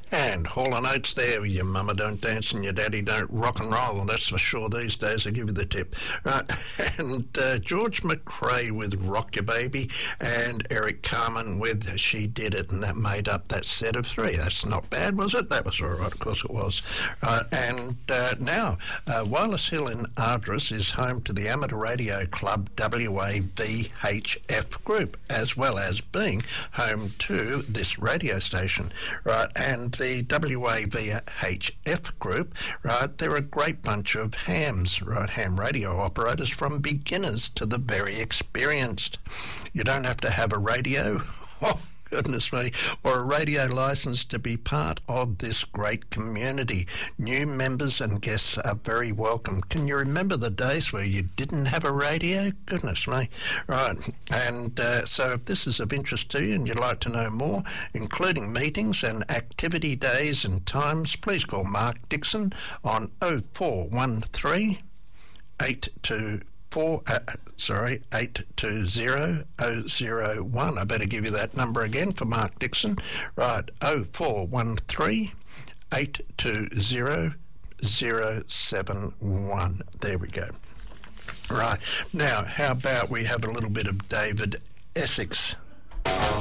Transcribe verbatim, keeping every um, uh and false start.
And Hall and Oates there, your mama don't dance and your daddy don't rock and roll. That's for sure these days, I give you the tip. Right. And uh, George McRae with Rock Your Baby and Eric Carmen with She Did It, and that made up that set of three. That's not bad, was it? That was all right, of course it was. Right. And uh, now, uh, Wallace Hill in Ardres is home to the Amateur Radio Club W A V H F group, as well as being home to this radio station. Right. And the W A V H F group, right, they're a great bunch of hams, right, ham radio operators from beginners to the very experienced. You don't have to have a radio, oh, goodness me, or a radio license to be part of this great community. New members and guests are very welcome. Can you remember the days where you didn't have a radio? Goodness me. Right. And uh, so if this is of interest to you and you'd like to know more, including meetings and activity days and times, please call Mark Dixon on oh four one three, eight two four, uh, sorry, eight two zero oh zero one. I better give you that number again for Mark Dixon. Right, oh four one three, eight two zero zero seven one. There we go. Right, now how about we have a little bit of David Essex.